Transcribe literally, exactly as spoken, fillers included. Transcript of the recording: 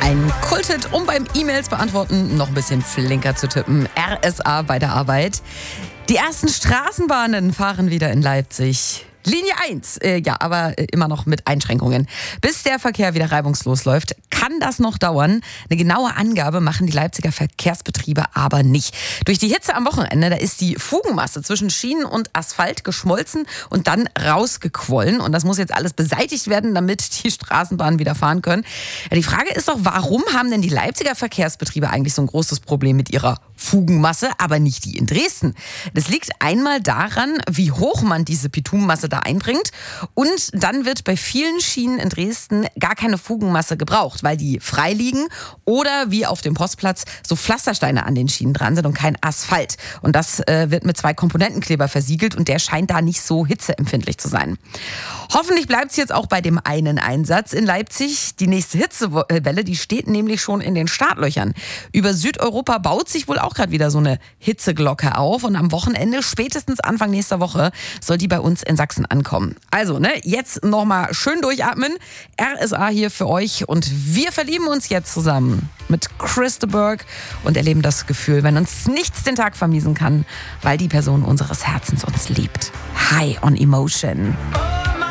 Ein Kulthit, um beim E-Mails beantworten noch ein bisschen flinker zu tippen. R S A bei der Arbeit. Die ersten Straßenbahnen fahren wieder in Leipzig. Linie eins, äh, ja, aber äh, immer noch mit Einschränkungen. Bis der Verkehr wieder reibungslos läuft, kann das noch dauern. Eine genaue Angabe machen die Leipziger Verkehrsbetriebe aber nicht. Durch die Hitze am Wochenende, da ist die Fugenmasse zwischen Schienen und Asphalt geschmolzen und dann rausgequollen. Und das muss jetzt alles beseitigt werden, damit die Straßenbahnen wieder fahren können. Ja, die Frage ist doch, warum haben denn die Leipziger Verkehrsbetriebe eigentlich so ein großes Problem mit ihrer Fugenmasse, aber nicht die in Dresden? Das liegt einmal daran, wie hoch man diese Bitumenmasse da einbringt. Und dann wird bei vielen Schienen in Dresden gar keine Fugenmasse gebraucht, weil die frei liegen oder wie auf dem Postplatz so Pflastersteine an den Schienen dran sind und kein Asphalt. Und das äh, wird mit zwei Komponentenkleber versiegelt und der scheint da nicht so hitzeempfindlich zu sein. Hoffentlich bleibt es jetzt auch bei dem einen Einsatz in Leipzig. Die nächste Hitzewelle, die steht nämlich schon in den Startlöchern. Über Südeuropa baut sich wohl auch gerade wieder so eine Hitzeglocke auf und am Wochenende, spätestens Anfang nächster Woche, soll die bei uns in Sachsen ankommen. Also, ne, jetzt nochmal schön durchatmen. R S A hier für euch und wir verlieben uns jetzt zusammen mit Chris de Burgh und erleben das Gefühl, wenn uns nichts den Tag vermiesen kann, weil die Person unseres Herzens uns liebt. High on Emotion.